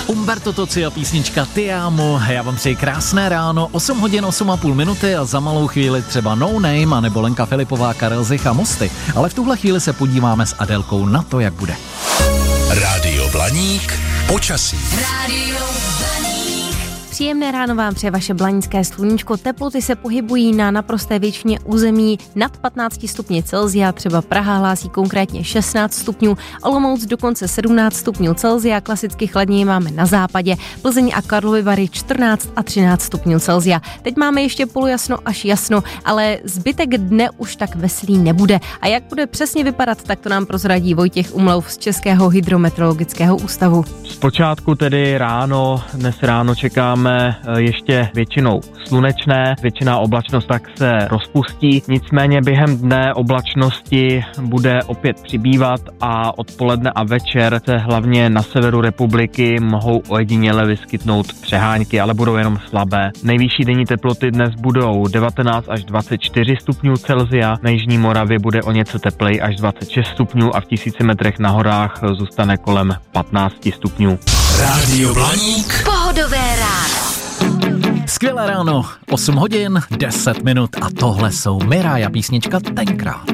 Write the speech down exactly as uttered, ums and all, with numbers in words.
Umberto Tozzi a písnička Ti amo. Já vám přeji krásné ráno, osm hodin osm a půl minuty a za malou chvíli třeba No Name a nebo Lenka Filipová, Karel Zich a Mosty. Ale v tuhle chvíli se podíváme s Adélkou na to, jak bude. Rádio Blaník, počasí. Rádio Blaník. Příjemné ráno vám přeje vaše blanické sluníčko. Teploty se pohybují na naprosté většině území nad patnáct stupňů Celsia, třeba Praha hlásí konkrétně šestnáct stupňů, Olomouc dokonce sedmnáct stupňů Celsia, klasicky chladněji máme na západě, Plzeň a Karlovy Vary čtrnáct a třináct stupňů Celsia. Teď máme ještě polojasno až jasno, ale zbytek dne už tak veselý nebude. A jak bude přesně vypadat, tak to nám prozradí Vojtěch Umlauf z Českého hydrometeorologického ústavu. Zpočátku tedy ráno, dnes ráno čekáme ještě většinou slunečné, většiná oblačnost tak se rozpustí, nicméně během dne oblačnosti bude opět přibývat a odpoledne a večer se hlavně na severu republiky mohou ojediněle vyskytnout přehánky, ale budou jenom slabé. Nejvyšší denní teploty dnes budou devatenáct až dvacet čtyři stupňů Celsia, na jižní Moravě bude o něco teplej až dvacet šest stupňů a v tisíci metrech na horách zůstane kolem patnáct stupňů. Rádio Blaník. Pohodové ráno. Skvělé ráno, osm hodin, deset minut a tohle jsou Miraja písnička Tenkrát.